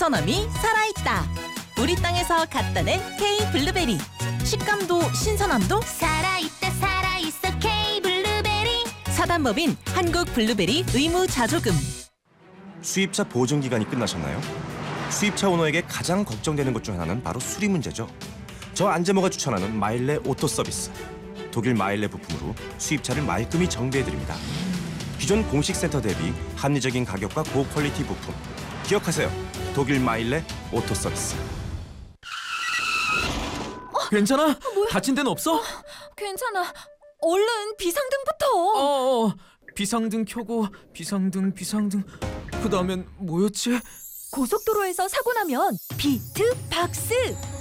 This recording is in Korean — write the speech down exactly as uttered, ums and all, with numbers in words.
신선함이 살아있다. 우리 땅에서 갖다 낸 K 블루베리. 식감도 신선함도 살아있다 살아있어 K 블루베리. 사단법인 한국 블루베리 의무 자조금. 수입차 보증 기간이 끝나셨나요? 수입차 오너에게 가장 걱정되는 것 중 하나는 바로 수리 문제죠. 저 안재모가 추천하는 마일레 오토 서비스. 독일 마일레 부품으로 수입차를 말끔히 정비해드립니다. 기존 공식 센터 대비 합리적인 가격과 고퀄리티 부품. 기억하세요. 독일 마일레 오토 서비스. 괜찮아? 다친 데는 없어? 괜찮아. 얼른 비상등부터. 어, 어. 비상등 켜고 비상등 비상등. 그 다음엔 뭐였지? 고속도로에서 사고 나면 비트 박스.